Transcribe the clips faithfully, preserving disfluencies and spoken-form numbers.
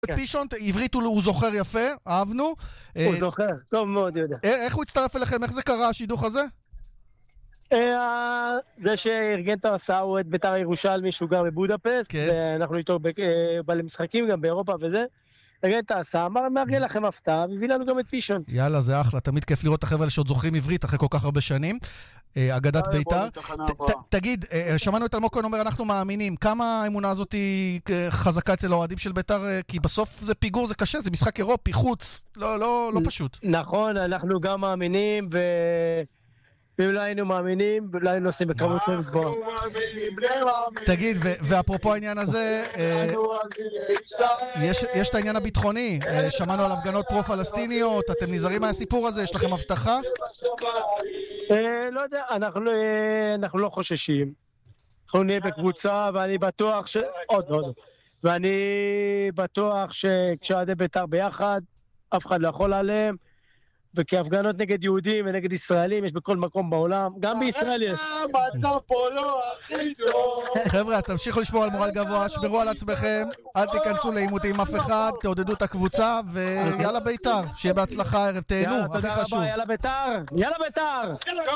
פישון, עברית הוא זוכר יפה, אהבנו. הוא זוכר, טוב מאוד יודע. איך הוא הצטרף אליכם? איך זה קרה, השידוך הזה? זה שארגן את ההסעה הוא את בית"ר ירושלמי שהוא גר בבודפסט, ואנחנו איתו במשחקים גם באירופה וזה. ארגן את ההסעה, אמר, מארגן לכם הפתעה, והביא לנו גם את פישון. יאללה, זה אחלה, תמיד כיף לראות את החבר'ה שעוד זוכרים עברית אחרי כל כך הרבה שנים. אגדת בית"ר. תגיד, שמענו את אלמוג כהן אומר, אנחנו מאמינים, כמה האמונה הזאת היא חזקה אצל האוהדים של בית"ר, כי בסוף זה פיגור, זה קשה, זה משחק אירופי, חוץ, לא פשוט. נכון, אנחנו גם מאמינים, ו... ואם לא היינו מאמינים, לא היינו עושים בכמות מאוד גבוהה. תגיד, ואפרופו העניין הזה, יש את העניין הביטחוני, שמענו על הפגנות פרו-פלסטיניות, אתם נזהרים מהסיפור הזה, יש לכם הבטחה? לא יודע, אנחנו לא חוששים. אנחנו נהיה בקבוצה, ואני בטוח ש... עוד, עוד. ואני בטוח שכשעדי בית"ר ביחד, אף אחד לא יכול עליהם, וכי הפגנות נגד יהודים ונגד ישראלים יש בכל מקום בעולם, גם בישראל יש. מצב פה לא הכי טוב. חבר'ה, אז תמשיכו לשמור על מורל גבוה, שמרו על עצמכם, אל תיכנסו לעימותים עם אף אחד, תעודדו את הקבוצה, ויאללה בית"ר, שיהיה בהצלחה הערב, תהנו, הכי חשוב. יאללה בית"ר, יאללה בית"ר.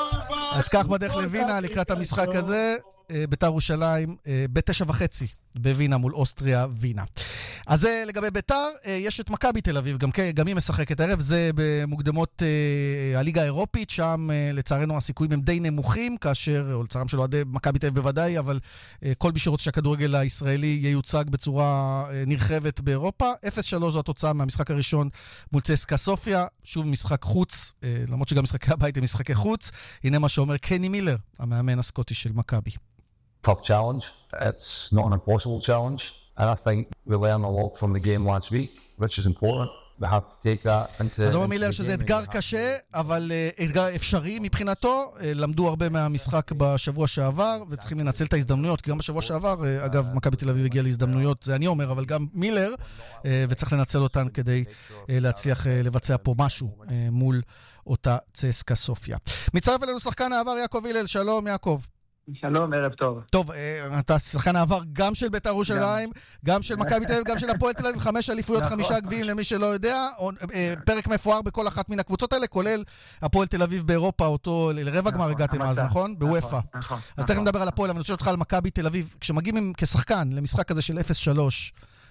אז כך בדרך לווינה, לקראת המשחק הזה, בית"ר ירושלים, בתשע וחצי, בווינה מול אוסטריה וינה. אז זה לגבי בית"ר, יש את מכבי תל אביב, גם, גם היא משחקת הערב, זה במוקדמות הליגה האירופית, שם לצערנו הסיכויים הם די נמוכים, כאשר, או לצערם של אוהדי מכבי תל אביב בוודאי, אבל כל מי שרוצה שהכדורגל הישראלי ייוצג בצורה נרחבת באירופה, אפס שלוש זו התוצאה מהמשחק הראשון מול צסקה סופיה, שוב משחק חוץ, למרות שגם משחקי הבית הם משחקי חוץ, הנה מה שאומר קני מילר, המאמן הסקוטי של מכבי. Tough challenge. It's not an impossible challenge. And I think we learned a lot from the game last week, which is important. We have to take that into... אז אומר מילר שזה אתגר קשה, אבל אתגר אפשרי מבחינתו. למדו הרבה מהמשחק בשבוע שעבר, וצריכים לנצל את ההזדמנויות, כי גם בשבוע שעבר, אגב, מכבי תל אביב הגיע להזדמנויות, זה אני אומר, אבל גם מילר, וצריך לנצל אותן כדי להצליח לבצע פה משהו מול אותה צסקה סופיה. מצטרף אלינו שחקן העבר יעקב הלל, שלום יעקב. שלום, ערב טוב. טוב, אתה שחקן העבר גם של בית"ר ירושלים, גם של מכבי תל אביב, גם של הפועל תל אביב, חמש אליפויות, חמישה גביעים למי שלא יודע, פרק מפואר בכל אחת מן הקבוצות האלה, כולל הפועל תל אביב באירופה, אותו לרבע גמר הגעתם אז, נכון? בוופא. אז תכף נדבר על הפועל, אבל אני שואל אותך על מכבי תל אביב, כשמגיעים כשחקן למשחק הזה של אפס שלוש,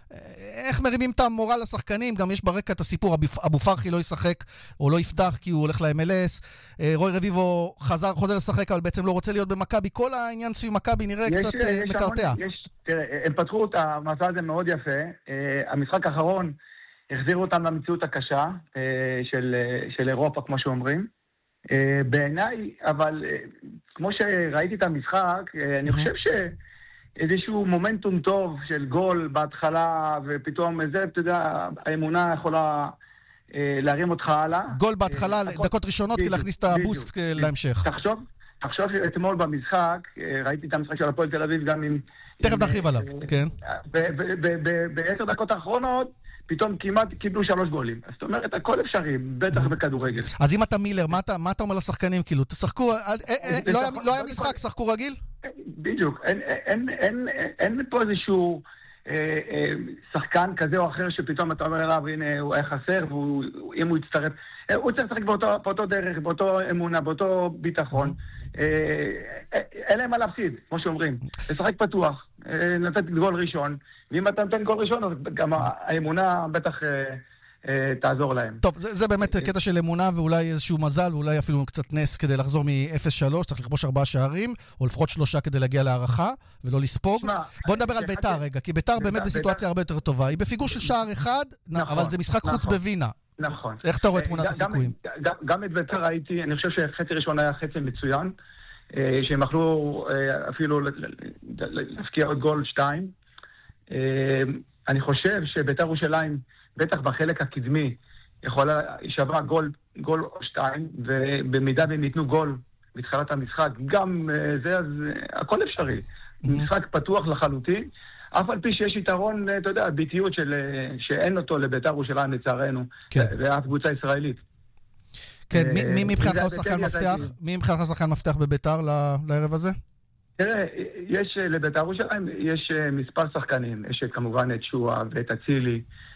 איך מרימים את המורל לשחקנים? גם יש ברקע את הסיפור, אבו פרחי לא ישחק או לא יפתח כי הוא הולך ל-אם אל אס, רוי רביבו חזר, חוזר לשחק אבל בעצם לא רוצה להיות במכבי, כל העניין סביב מכבי נראה קצת מקרטע. תראה, הם פתחו את המסע הזה מאוד יפה, המשחק האחרון החזירו אותם למציאות הקשה של אירופה כמו שאומרים, בעיניי, אבל כמו שראיתי את המשחק, אני חושב ש... איזשהו מומנטום טוב של גול בהתחלה, ופתאום זה, אתה יודע, האמונה יכולה אה, להרים אותך הלאה. גול בהתחלה, אה, דקות ראשונות, כי להכניס את הבוסט להמשך. תחשוב, תחשוב שאתמול במשחק, ראיתי את המשחק של הפועל תל אביב גם עם... תכף נרחיב עליו, כן. בעשר דקות האחרונות, פתאום כמעט קיבלו שלוש גולים. זאת אומרת, הכל אפשרי, בטח בכדורגל. אז אם אתה מילר, מה אתה אומר לשחקנים? כאילו, תשחקו, לא היה משחק, שחקו רגיל? בדיוק. אין פה איזשהו שחקן כזה או אחר שפתאום אתה אומר אליו, הנה, הוא היה חסר, ואם הוא יצטרף, הוא צריך לשחק באותו דרך, באותו אמונה, באותו ביטחון. אין להם מה להפסיד, כמו שאומרים. לשחק פתוח, לתת גול ראשון, ואם אתה נותן גול ראשון, אז גם האמונה בטח תעזור להם. טוב, זה, זה באמת קטע של אמונה, ואולי איזשהו מזל, ואולי אפילו קצת נס כדי לחזור מ-אפס שלוש, צריך לכבוש ארבעה שערים, או לפחות שלושה כדי להגיע להערכה, ולא לספוג. בוא נדבר על בית"ר רגע, כי בית"ר באמת בסיטואציה הרבה יותר טובה. היא בפיגור של שער אחד, אבל זה משחק חוץ בווינה. נכון. איך אתה רואה תמונת הסיכויים? גם את בית"ר ראיתי, אני חושב שחצי ראשון היה חצי מצוין, שהם יכלו אפילו להפקיע עוד גול שתיים. אני חושב שבית"ר ירושלים, בטח בחלק הקדמי, יכולה, שווה גול, גול או שתיים, ובמידה והם ייתנו גול בתחילת המשחק, גם זה, אז הכל אפשרי. משחק פתוח לחלוטין, אף על פי שיש יתרון, אתה יודע, ביטיות של, שאין אותו לבית"ר ירושלים לצערנו, ואף קבוצה ישראלית. כן, מי מבחינתך שחקן מפתח? מי מבחינתך שחקן מפתח בבית"ר לערב הזה? תראה, יש לבית"ר ירושלים, יש מספר שחקנים, יש כמובן את שועה ואת אצילי,